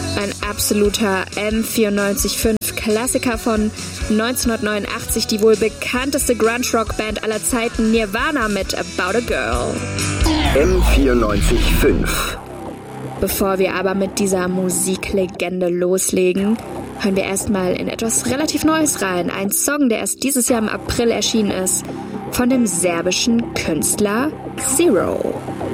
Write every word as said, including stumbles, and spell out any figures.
Ein absoluter M vierundneunzig Komma fünf Klassiker von neunzehnhundertneunundachtzig, die wohl bekannteste Grunge-Rock-Band aller Zeiten, Nirvana mit About a Girl. M vierundneunzig Komma fünf. Bevor wir aber mit dieser Musiklegende loslegen, hören wir erstmal in etwas relativ Neues rein. Ein Song, der erst dieses Jahr im April erschienen ist, von dem serbischen Künstler Zero.